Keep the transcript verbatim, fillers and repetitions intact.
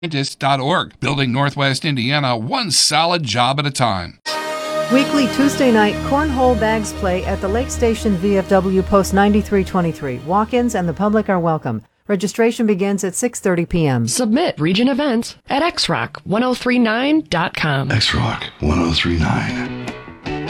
scientist dot org, building Northwest Indiana one solid job at a time. Weekly Tuesday night cornhole bags play at the Lake Station V F W Post ninety-three twenty-three. Walk-ins and the public are welcome. Registration begins at six thirty p.m. Submit region events at x rock ten thirty-nine dot com. X Rock ten thirty-nine.